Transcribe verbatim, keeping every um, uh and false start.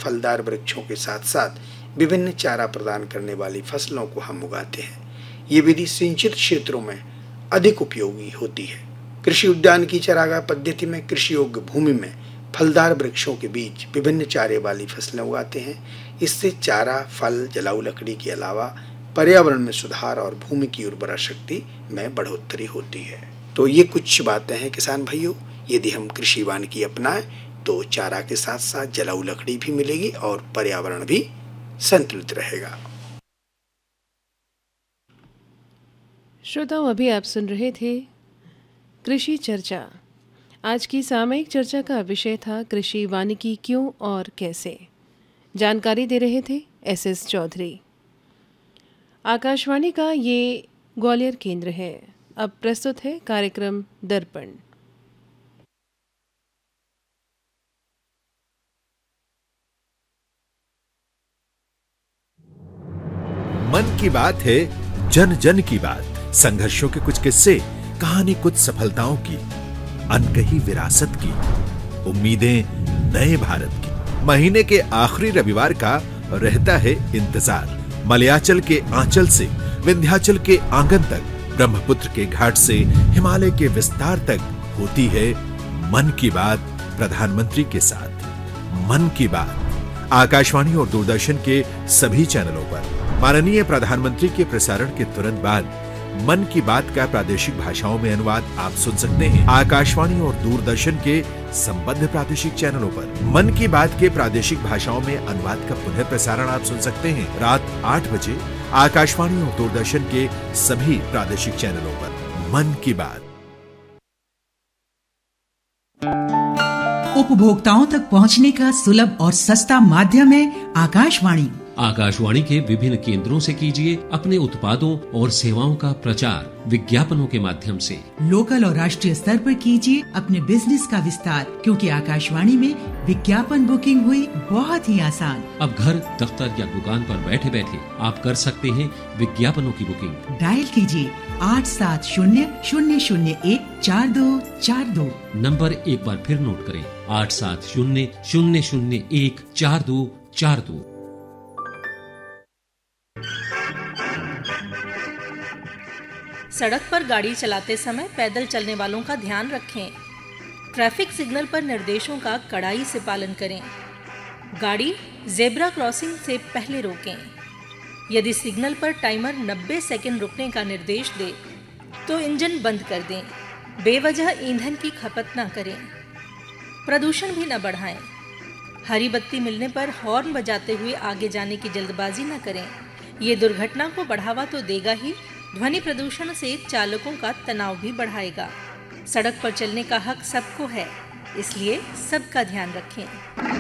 फलदार वृक्षों के साथ साथ विभिन्न चारा प्रदान करने वाली फसलों को हम उगाते हैं। ये विधि सिंचित क्षेत्रों में अधिक उपयोगी होती है। कृषि उद्यान की चारागाह पद्धति में कृषि योग्य भूमि में फलदार वृक्षों के बीच विभिन्न चारे वाली फसलें उगाते हैं। इससे चारा, फल, जलाऊ लकड़ी के अलावा पर्यावरण में सुधार और भूमि की उर्वरा शक्ति में बढ़ोतरी होती है। तो ये कुछ बातें हैं किसान भाइयों, यदि हम कृषि वानिकी अपनाएं तो चारा के साथ साथ जलाऊ लकड़ी भी मिलेगी और पर्यावरण भी संतुलित रहेगा। श्रोताओं, अभी आप सुन रहे थे कृषि चर्चा। आज की सामयिक चर्चा का विषय था कृषि वानिकी क्यों और कैसे। जानकारी दे रहे थे एस एस चौधरी। आकाशवाणी का ये ग्वालियर केंद्र है। अब प्रस्तुत है कार्यक्रम दर्पण। मन की बात है, जन जन की बात। संघर्षों के कुछ किस्से, कहानी कुछ सफलताओं की, अनकही विरासत की, उम्मीदें नए भारत की। महीने के आखिरी रविवार का रहता है इंतजार। मलयाचल के आंचल से विंध्याचल के आंगन तक, ब्रह्मपुत्र के घाट से हिमालय के विस्तार तक होती है मन की बात प्रधानमंत्री के साथ। मन की बात आकाशवाणी और दूरदर्शन के सभी चैनलों पर। माननीय प्रधानमंत्री के प्रसारण के तुरंत बाद मन की बात का प्रादेशिक भाषाओं में अनुवाद आप सुन सकते हैं आकाशवाणी और दूरदर्शन के संबद्ध प्रादेशिक चैनलों पर। मन की बात के प्रादेशिक भाषाओं में अनुवाद का पुनः प्रसारण आप सुन सकते हैं रात आठ बजे आकाशवाणी और दूरदर्शन के सभी प्रादेशिक चैनलों पर। मन की बात उपभोक्ताओं तक पहुंचने का सुलभ और सस्ता माध्यम है आकाशवाणी। आकाशवाणी के विभिन्न केंद्रों से कीजिए अपने उत्पादों और सेवाओं का प्रचार विज्ञापनों के माध्यम से। लोकल और राष्ट्रीय स्तर पर कीजिए अपने बिजनेस का विस्तार, क्योंकि आकाशवाणी में विज्ञापन बुकिंग हुई बहुत ही आसान। अब घर, दफ्तर या दुकान पर बैठे बैठे आप कर सकते हैं विज्ञापनों की बुकिंग। डायल कीजिए आठ सात शून्य शून्य शून्य एक चार दो चार दो। नंबर एक बार फिर नोट करें, आठ सात शून्य शून्य शून्य एक चार दो चार दो। सड़क पर गाड़ी चलाते समय पैदल चलने वालों का ध्यान रखें। ट्रैफिक सिग्नल पर निर्देशों का कड़ाई से पालन करें। गाड़ी जेब्रा क्रॉसिंग से पहले रोकें। यदि सिग्नल पर टाइमर नब्बे सेकंड रुकने का निर्देश दे तो इंजन बंद कर दें। बेवजह ईंधन की खपत न करें। प्रदूषण भी न बढ़ाएं। हरी बत्ती मिलने पर हॉर्न बजाते हुए आगे जाने की जल्दबाजी न करें। ये दुर्घटना को बढ़ावा तो देगा ही, ध्वनि प्रदूषण से चालकों का तनाव भी बढ़ाएगा। सड़क पर चलने का हक सबको है, इसलिए सबका ध्यान रखें।